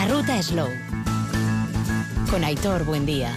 La Ruta Slow con Aitor Buendía.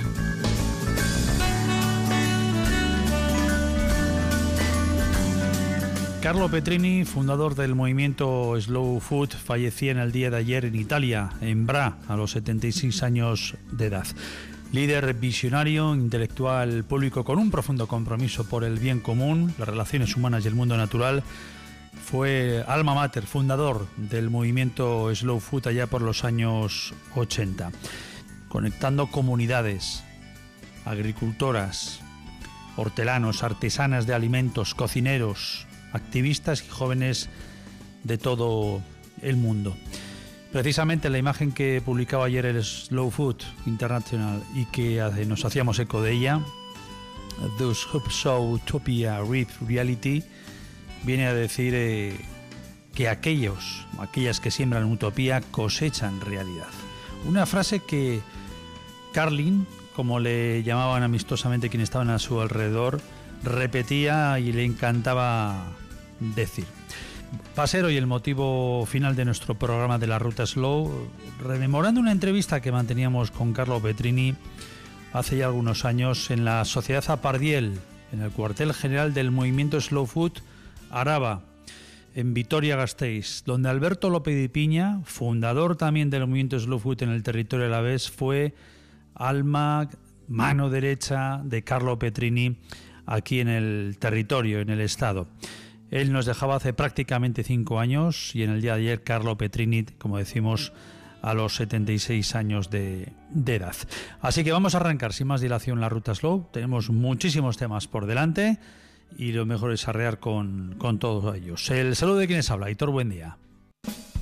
Carlo Petrini, fundador del movimiento Slow Food, fallecía en el día de ayer en Italia, en Bra, a los 76 años de edad. Líder visionario, intelectual público con un profundo compromiso por el bien común, las relaciones humanas y el mundo natural, fue alma mater, fundador del movimiento Slow Food allá por los años 80, conectando comunidades, agricultoras, hortelanos, artesanas de alimentos, cocineros, activistas y jóvenes de todo el mundo. Precisamente la imagen que publicaba ayer el Slow Food International y que nos hacíamos eco de ella, Those Who Sow Utopia Reap Reality, viene a decir que aquellas que siembran utopía cosechan realidad. Una frase que Carlin, como le llamaban amistosamente quienes estaban a su alrededor, repetía y le encantaba decir. Va a ser hoy el motivo final de nuestro programa de la Ruta Slow, rememorando una entrevista que manteníamos con Carlo Petrini hace ya algunos años en la Sociedad Zapardiel, en el cuartel general del movimiento Slow Food Araba, en Vitoria-Gasteiz, donde Alberto López de Piña, fundador también del movimiento Slow Food en el territorio alavés, fue alma, mano derecha de Carlo Petrini aquí en el territorio, en el estado. Él nos dejaba hace prácticamente 5 años y en el día de ayer Carlo Petrini, como decimos, a los 76 años de edad. Así que vamos a arrancar sin más dilación la Ruta Slow. Tenemos muchísimos temas por delante y lo mejor es arrear con todos ellos. El saludo de quienes habla, Aitor Buendía.